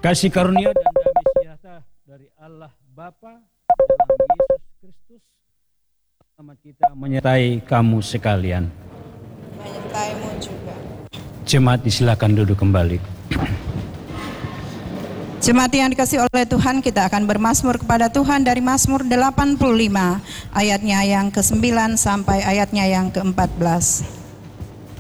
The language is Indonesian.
Kasih karunia dan damai sejahtera dari Allah Bapa dalam Yesus Kristus selamat kita menyertai kamu sekalian. Menyertaimu juga. Jemaat disilakan duduk kembali. Jemaat yang dikasihi oleh Tuhan, kita akan bermazmur kepada Tuhan dari Mazmur 85 ayatnya yang ke-9 sampai ayatnya yang ke-14.